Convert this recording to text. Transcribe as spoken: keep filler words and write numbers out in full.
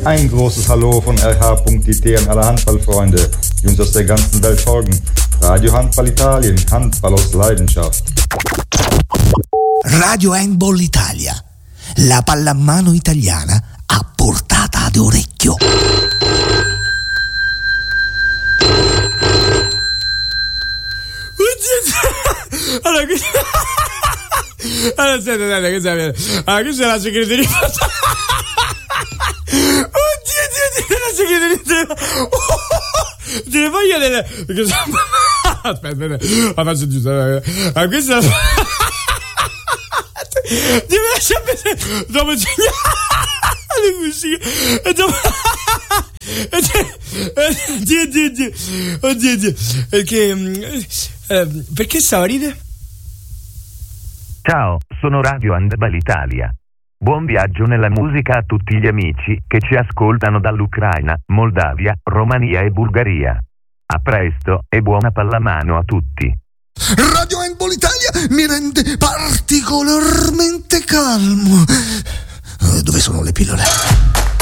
Ein großes Hallo von R H punkt I T an alle Handballfreunde, die uns aus der ganzen Welt folgen. Radio Handball Italien, Handball aus Leidenschaft. Radio Handball Italia, la pallamano italiana a portata d'orecchio. Allora, qui... allora, aspetta, aspetta, questa è... Allora, questa è la segreteria. Oddio, oddio, oddio, la segreteria. Delle foglie delle... Aspetta, aspetta, la faccio giusto. Allora, questa è la... Devi lasciare vedere... Dopo segnare le musiche. E dopo... Oddio, oddio, oddio. Oddio, oddio. Perché... Eh, perché stava a ridere? Ciao, sono Radio Handball Italia. Buon viaggio nella musica a tutti gli amici che ci ascoltano dall'Ucraina, Moldavia, Romania e Bulgaria. A presto e buona pallamano a tutti. Radio Handball Italia mi rende particolarmente calmo. Dove sono le pillole?